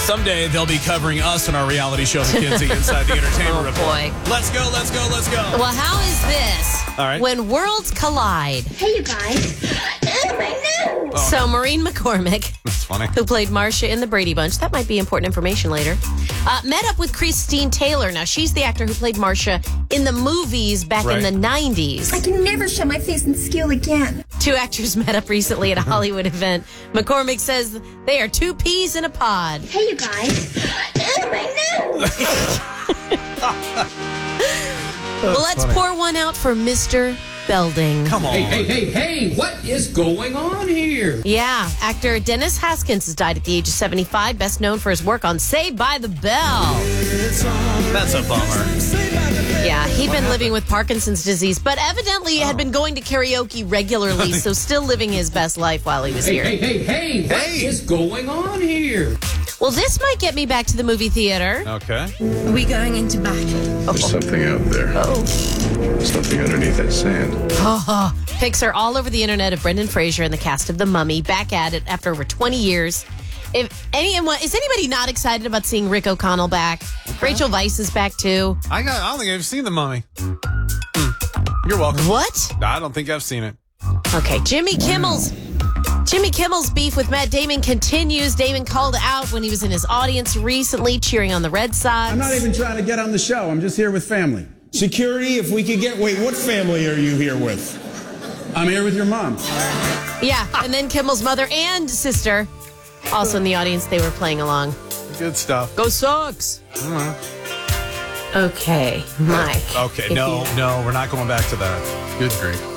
Someday they'll be covering us in our reality show, McKinsey, inside the Entertainment Report. Boy. Let's go, let's go, let's go. Well, how is this? All right. When worlds collide. Hey, you guys. So Maureen McCormick, That's funny. who played Marcia in the Brady Bunch, that might be important information later, met up with Christine Taylor. Now, she's the actor who played Marcia in the movies back in the 90s. I can never show my face in school again. Two actors met up recently at a Hollywood event. McCormick says they are two peas in a pod. Hey, you guys. Well, let's pour one out for Mr. Belding. Come on. Hey, what is going on here? Yeah, actor Dennis Haskins has died at the age of 75, best known for his work on Saved by the Bell. That's a bummer. Yeah, he'd been living with Parkinson's disease, but evidently had been going to karaoke regularly, so still living his best life while he was here. Hey, what is going on here? Well, this might get me back to the movie theater. Okay. Are we going into battle? There's something out there. Something underneath that sand. Pics are all over the internet of Brendan Fraser and the cast of The Mummy back at it after over 20 years. Is anybody not excited about seeing Rick O'Connell back? Rachel Weisz is back too. I don't think I've seen The Mummy. You're welcome. What? I don't think I've seen it. Okay, Jimmy Kimmel's beef with Matt Damon continues. Damon called out when he was in his audience recently cheering on the Red Sox. I'm not even trying to get on the show. I'm just here with family. Security, if we could get... Wait, what family are you here with? I'm here with your mom. Yeah, and then Kimmel's mother and sister also in the audience. They were playing along. Good stuff. Go Sox! Okay, Mike. Okay, no, we're not going back to that. Good grief.